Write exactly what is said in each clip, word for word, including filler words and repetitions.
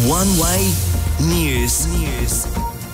One Way News. News.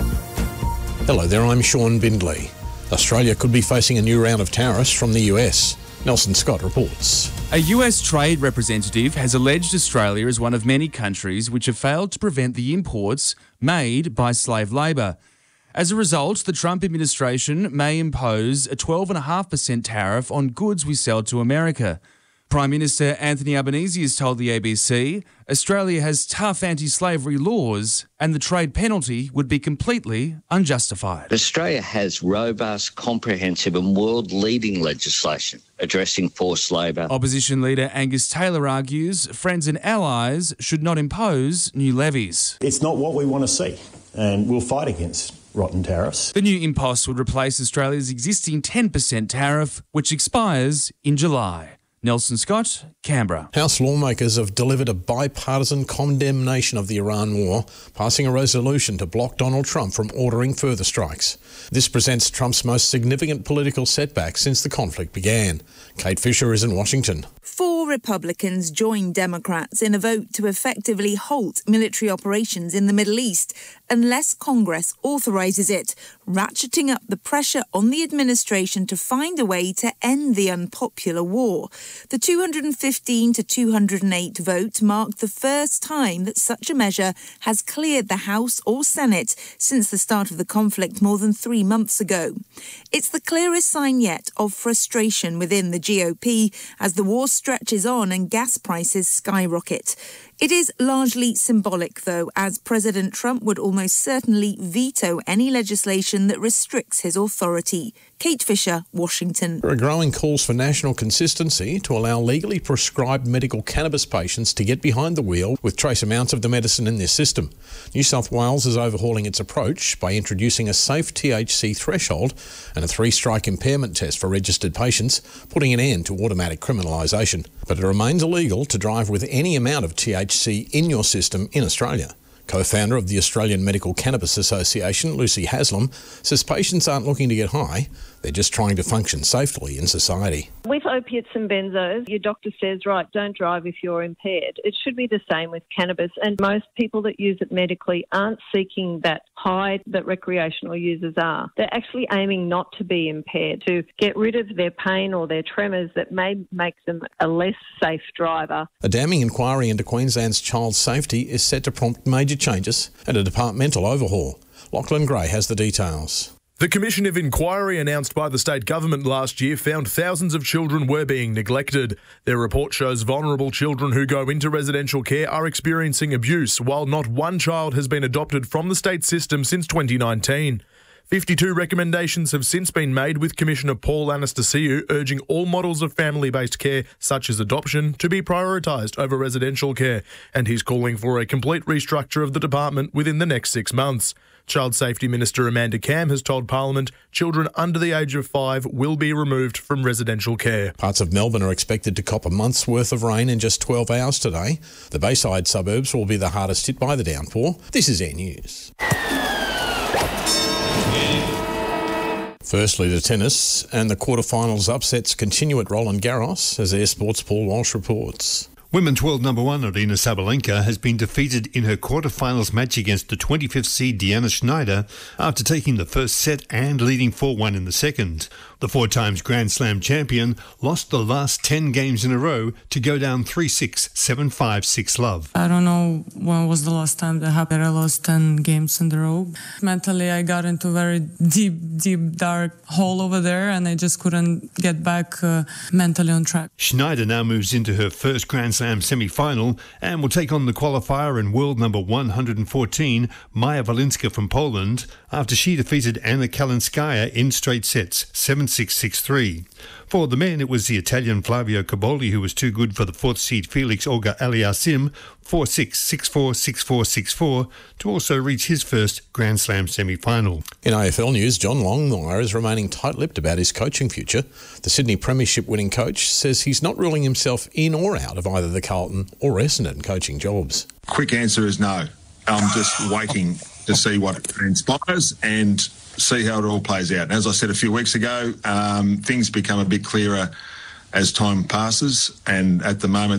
Hello there, I'm Sean Bindley. Australia could be facing a new round of tariffs from the U S. Nelson Scott reports. A U S trade representative has alleged Australia is one of many countries which have failed to prevent the imports made by slave labour. As a result, the Trump administration may impose a twelve point five percent tariff on goods we sell to America. Prime Minister Anthony Albanese has told the A B C Australia has tough anti-slavery laws and the trade penalty would be completely unjustified. Australia has robust, comprehensive and world-leading legislation addressing forced labour. Opposition leader Angus Taylor argues friends and allies should not impose new levies. It's not what we want to see, and we'll fight against rotten tariffs. The new impost would replace Australia's existing ten percent tariff, which expires in July. Nelson Scott, Canberra. House lawmakers have delivered a bipartisan condemnation of the Iran war, passing a resolution to block Donald Trump from ordering further strikes. This presents Trump's most significant political setback since the conflict began. Kate Fisher is in Washington. Four Republicans joined Democrats in a vote to effectively halt military operations in the Middle East unless Congress authorises it, ratcheting up the pressure on the administration to find a way to end the unpopular war. The two hundred fifteen to two hundred eight vote marked the first time that such a measure has cleared the House or Senate since the start of the conflict more than three months ago. It's the clearest sign yet of frustration within the G O P as the war stretches on and gas prices skyrocket. It is largely symbolic, though, as President Trump would almost certainly veto any legislation that restricts his authority. Kate Fisher, Washington. There are growing calls for national consistency to allow legally prescribed medical cannabis patients to get behind the wheel with trace amounts of the medicine in their system. New South Wales is overhauling its approach by introducing a safe T H C threshold and a three-strike impairment test for registered patients, putting an end to automatic criminalisation. But it remains illegal to drive with any amount of T H C in your system in Australia. Co-founder of the Australian Medical Cannabis Association, Lucy Haslam, says patients aren't looking to get high, they're just trying to function safely in society. With opiates and benzos, your doctor says, right, don't drive if you're impaired. It should be the same with cannabis, and most people that use it medically aren't seeking that high that recreational users are. They're actually aiming not to be impaired, to get rid of their pain or their tremors that may make them a less safe driver. A damning inquiry into Queensland's child safety is set to prompt major changes and a departmental overhaul. Lachlan Gray has the details. The Commission of Inquiry announced by the state government last year found thousands of children were being neglected. Their report shows vulnerable children who go into residential care are experiencing abuse, while not one child has been adopted from the state system since twenty nineteen. fifty-two recommendations have since been made, with Commissioner Paul Anastasiou urging all models of family-based care, such as adoption, to be prioritised over residential care, and he's calling for a complete restructure of the department within the next six months. Child Safety Minister Amanda Cam has told Parliament children under the age of five will be removed from residential care. Parts of Melbourne are expected to cop a month's worth of rain in just twelve hours today. The Bayside suburbs will be the hardest hit by the downpour. This is Air News. Firstly, to tennis, and the quarterfinals upsets continue at Roland Garros, as Air Sports' Paul Walsh reports. Women's world number one Aryna Sabalenka has been defeated in her quarterfinals match against the twenty-fifth seed Deanna Schneider after taking the first set and leading four one in the second. The four times Grand Slam champion lost the last ten games in a row to go down three six, seven five, six love. I don't know when was the last time that happened. I lost ten games in a row. Mentally, I got into a very deep, deep, dark hole over there, and I just couldn't get back uh, mentally on track. Schneider now moves into her first Grand Slam semi-final and will take on the qualifier and world number one hundred fourteen, Maja Walinska from Poland, after she defeated Anna Kalinskaya in straight sets, seven six, six three. For the men, it was the Italian Flavio Cobolli who was too good for the fourth seed Felix Auger-Aliassime, four six, six four, six four, six four, to also reach his first Grand Slam semi-final. In A F L news, John Longmire is remaining tight-lipped about his coaching future. The Sydney Premiership winning coach says he's not ruling himself in or out of either the Carlton or Essendon coaching jobs. Quick answer is no. I'm just waiting to see what transpires and see how it all plays out. And as I said a few weeks ago, um, things become a bit clearer as time passes, and at the moment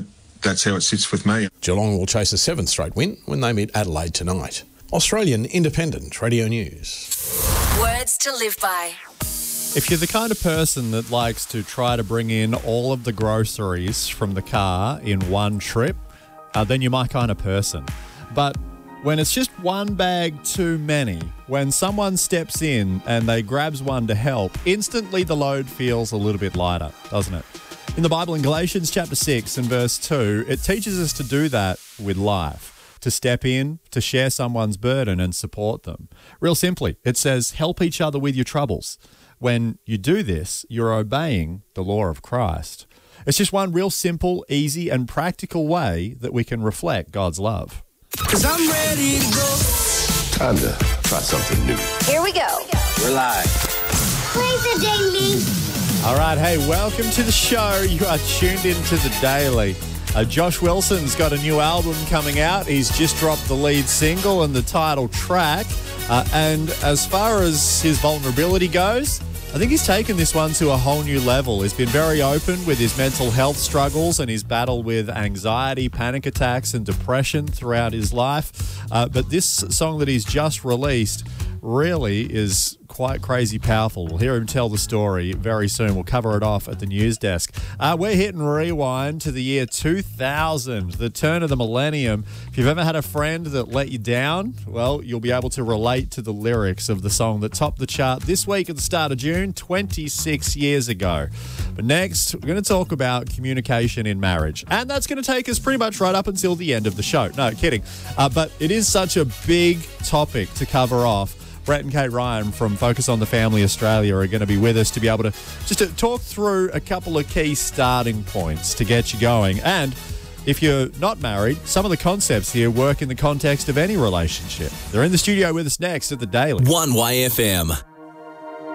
that's how it sits with me. Geelong will chase a seventh straight win when they meet Adelaide tonight. Australian Independent Radio News. Words to live by. If you're the kind of person that likes to try to bring in all of the groceries from the car in one trip, uh, then you're my kind of person. But when it's just one bag too many, when someone steps in and they grabs one to help, instantly the load feels a little bit lighter, doesn't it? In the Bible, in Galatians chapter six and verse two, it teaches us to do that with life, to step in, to share someone's burden and support them. Real simply, it says, help each other with your troubles. When you do this, you're obeying the law of Christ. It's just one real simple, easy and practical way that we can reflect God's love. Cause I'm ready to go. Time to try something new. Here we go. We're live. Please the daily. All right, hey, welcome to the show. You are tuned into the Daily. Uh, Josh Wilson's got a new album coming out. He's just dropped the lead single and the title track. Uh, and as far as his vulnerability goes, I think he's taken this one to a whole new level. He's been very open with his mental health struggles and his battle with anxiety, panic attacks and depression throughout his life. Uh, but this song that he's just released really is quite crazy powerful. We'll hear him tell the story very soon. We'll cover it off at the news desk. Uh, we're hitting rewind to the year two thousand, the turn of the millennium. If you've ever had a friend that let you down, well, you'll be able to relate to the lyrics of the song that topped the chart this week at the start of June, twenty-six years ago. But next, we're going to talk about communication in marriage. And that's going to take us pretty much right up until the end of the show. No, kidding. Uh, but it is such a big topic to cover off. Brett and Kate Ryan from Focus on the Family Australia are going to be with us to be able to just to talk through a couple of key starting points to get you going. And if you're not married, some of the concepts here work in the context of any relationship. They're in the studio with us next at The Daily. one Y F M.